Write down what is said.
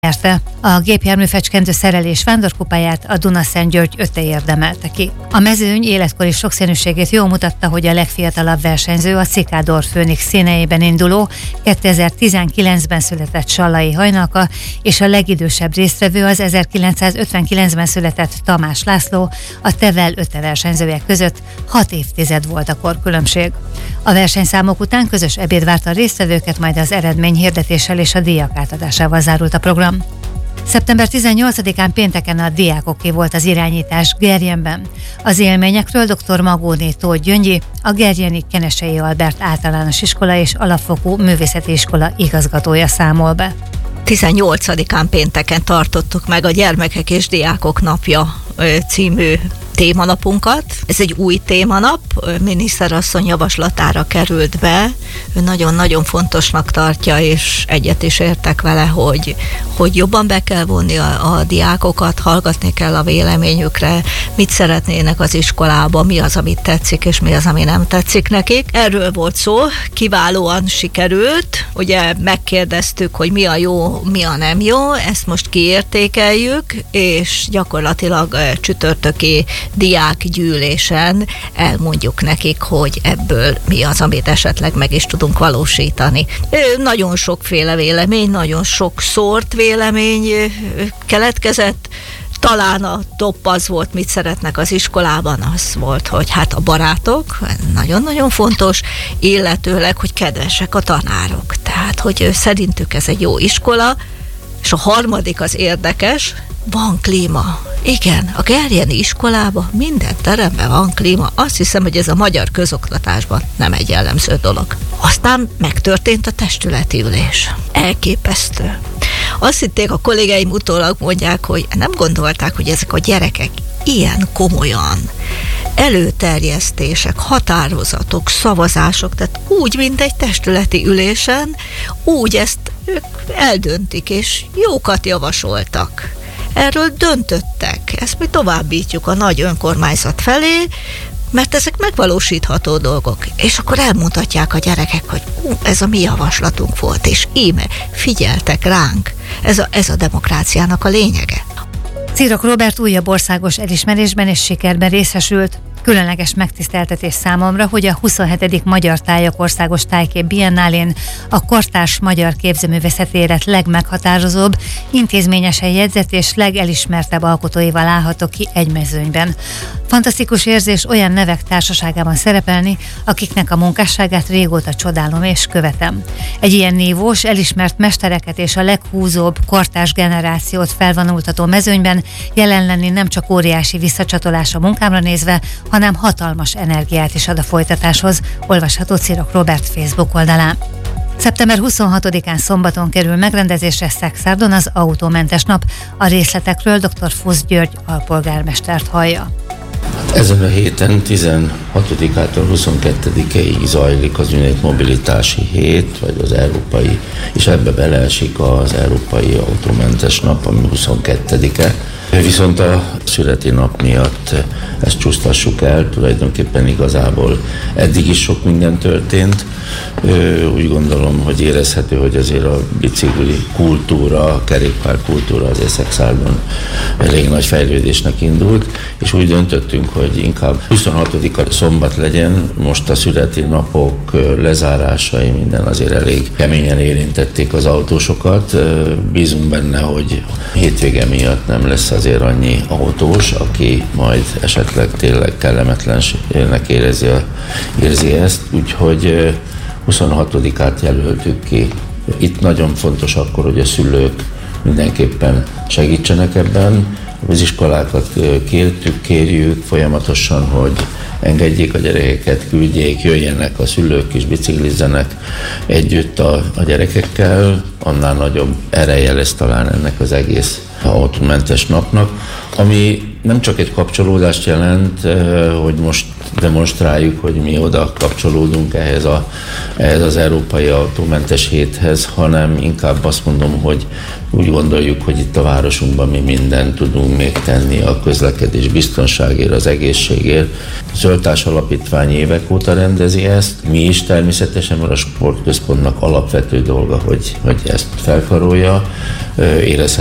nyerte. A gépjárműfecskendő szerelés vándorkupáját a Dunaszentgyörgy Öte érdemelte ki. A mezőny életkori sokszínűségét jól mutatta, hogy a legfiatalabb versenyző a Cikádor Főnix színeiben induló 2019-ben született Sallai Hajnalka, és a legidősebb résztvevő az 1959-ben született Tamás László, a Tevel Öte versenyzője között 6 évtized volt a korkülönbség. A versenyszámok után közös ebéd várta a résztvevőket, majd az eredményhirdetéssel és a díjak átadásával zárult a program. Szeptember 18-án pénteken a diákoké volt az irányítás Gerjenben. Az élményekről dr. Magóné Tóth Gyöngyi, a gerjeni Kenesei Albert általános iskola és alapfokú művészeti iskola igazgatója számol be. 18-án pénteken tartottuk meg a Gyermekek és Diákok Napja című témanapunkat. Ez egy új témanap, miniszterasszony javaslatára került be. Ő nagyon-nagyon fontosnak tartja, és egyet is értek vele, hogy jobban be kell vonni a diákokat, hallgatni kell a véleményükre, mit szeretnének az iskolába, mi az, amit tetszik, és mi az, ami nem tetszik nekik. Erről volt szó, kiválóan sikerült. Ugye megkérdeztük, hogy mi a jó, mi a nem jó, ezt most kiértékeljük, és gyakorlatilag csütörtöki diákgyűlésen elmondjuk nekik, hogy ebből mi az, amit esetleg meg is tudunk valósítani. Nagyon sokféle vélemény, nagyon sok szórt vélemény keletkezett. Talán a top az volt, mit szeretnek az iskolában, az volt, hogy hát a barátok, nagyon-nagyon fontos, illetőleg, hogy kedvesek a tanárok. Tehát, hogy szerintük ez egy jó iskola, és a harmadik az érdekes, van klíma. Igen, a gerjeni iskolában minden teremben van klíma. Azt hiszem, hogy ez a magyar közoktatásban nem egy jellemző dolog. Aztán megtörtént a testületi ülés. Elképesztő. Azt hitték a kollégáim, utólag mondják, hogy nem gondolták, hogy ezek a gyerekek ilyen komolyan előterjesztések, határozatok, szavazások, tehát úgy, mint egy testületi ülésen, úgy ezt ők eldöntik, és jókat javasoltak. Erről döntöttek. Ezt mi továbbítjuk a nagy önkormányzat felé, mert ezek megvalósítható dolgok. És akkor elmutatják a gyerekek, hogy ez a mi javaslatunk volt, és íme figyeltek ránk. Ez a demokráciának a lényege. Cirok Róbert újabb országos elismerésben és sikerben részesült. Különleges megtiszteltetés számomra, hogy a 27. Magyar Tájak Országos Tájkép Biennálén a kortárs magyar képzőművészeti élet legmeghatározóbb, intézményesen jegyzett és legelismertebb alkotóival állhatok ki egy mezőnyben. Fantasztikus érzés olyan nevek társaságában szerepelni, akiknek a munkásságát régóta csodálom és követem. Egy ilyen nívós, elismert mestereket és a leghúzóbb kortárs generációt felvonultató mezőnyben jelen lenni nem csak óriási visszacsatolás a munkámra nézve, hanem hatalmas energiát is ad a folytatáshoz, olvasható Cirok Róbert Facebook oldalán. Szeptember 26-án szombaton kerül megrendezésre Szekszárdon az autómentes nap. A részletekről dr. Fusz György alpolgármestert hallja. Ezen a héten 16-ától 22-ig zajlik az ünnep mobilitási hét, vagy az európai, és ebbe beleesik az európai autómentes nap, ami 22-e. Viszont a születi nap miatt ezt csúsztassuk el, tulajdonképpen igazából eddig is sok minden történt. Úgy gondolom, hogy érezhető, hogy azért a bicikli kultúra, a kerékpár kultúra az Szekszárdon elég nagy fejlődésnek indult, és úgy döntöttünk, hogy inkább 26-a szombat legyen. Most a születi napok lezárásai, minden azért elég keményen érintették az autósokat. Bízunk benne, hogy hétvége miatt nem lesz azért annyi autós, aki majd esetleg tényleg kellemetlenségnek érzi ezt, úgyhogy 26-át jelöltük ki. Itt nagyon fontos akkor, hogy a szülők mindenképpen segítsenek ebben. Az iskolákat kérjük folyamatosan, hogy engedjék a gyerekeket, küldjék, jöjjenek a szülők is, biciklizzenek együtt a gyerekekkel. Annál nagyobb ereje lesz talán ennek az egész autómentes napnak, ami nem csak egy kapcsolódást jelent, hogy most demonstráljuk, hogy mi oda kapcsolódunk ehhez az Európai Autómentes Héthez, hanem inkább azt mondom, hogy úgy gondoljuk, hogy itt a városunkban mi mindent tudunk még tenni a közlekedés biztonságért, az egészségért. A Zöldtárs Alapítvány évek óta rendezi ezt, mi is természetesen, mert a sportközpontnak alapvető dolga, hogy ezt felkarolja. Érezhető